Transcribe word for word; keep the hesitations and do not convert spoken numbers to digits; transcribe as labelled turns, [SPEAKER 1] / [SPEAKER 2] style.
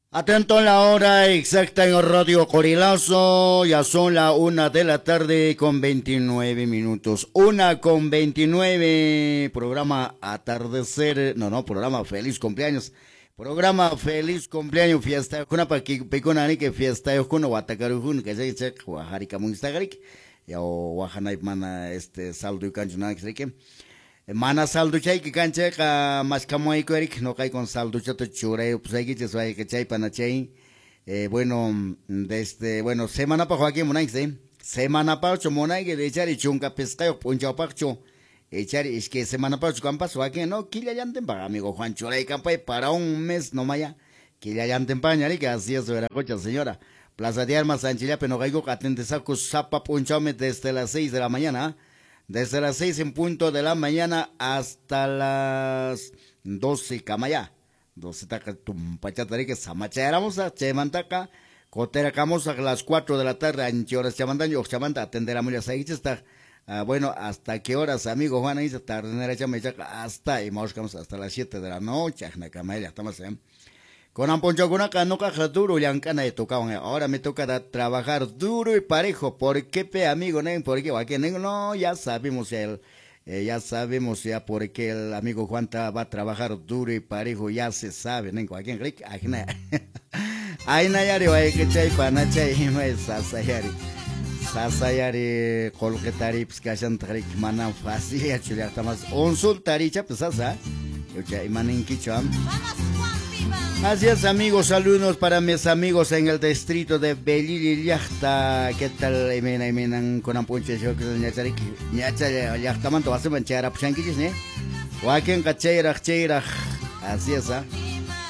[SPEAKER 1] Atento a la hora exacta en Radio Corilazo, ya son la una de la tarde con veintinueve minutos. Una con veintinueve, programa Atardecer, no, no, programa Feliz Cumpleaños. Programa Feliz Cumpleaños, fiesta, kuna pa ki pekunani que fiesta yo kuna watakaruhun que se dice wahari kamun instagarik. Ya o wahanay mana este saldo y canchuna que se que mana saldo chay que canche ka mas kamoy ko erik no kay con saldo chato chure pues hay que chay que chay pana chay eh, bueno desde bueno semana pa Joaquín Monay se semana pa ocho Monay que de echar y chunga pescayo poncha pacho echar es que semana pa ocho campas Joaquín no quilla yanten para amigo Juan Chure campa para un mes no maya quilla yanten pañari que así es vera cocha señora Plaza de Armas Sanchilla pero no caigo atente saco zapa ponchame desde las seis de la mañana. Desde las seis en punto de la mañana hasta las doce camaya. Doce taca tumpachatari que samacháramos a Chemantaca. Coteracamos a las cuatro de la tarde. ¿En qué horas chamantan? Yo chamanta atender a muchas ahí está. Uh, bueno, ¿hasta qué horas, amigo Juan? Ahí está, hasta, y moscamos hasta las siete de la noche. Ajna camaya, estamos en. Con Amponcho con acá no caja duro, yancana de tocaban. Ahora me toca da, trabajar duro y parejo. ¿Por qué, pe, amigo? ¿No? ¿Por qué? Aquí, no, ya sabemos el, eh, ya sabemos ya por qué el amigo Juan va a trabajar duro y parejo. Ya se sabe, ¿no? Aquí en Rick, aquí na. Ay, na yari, ay, que chay, pana chay, no es sasayari. Sasayari, colgetari, pues que hayan trik, manan fácil, ya chile, hasta más. Consultari, pues sasa. Yo chay, manen quichuam. Así es, amigos, saludos para mis amigos en el distrito de Beliliyahta. ¿Qué tal? Emena, emena, con ampunche, yo que ñacharik, ñachal, yahtaman, to hace manchar a pushanquillos, ¿eh? Joaquín, cacheiraj, cheiraj. Así es, ¿ah?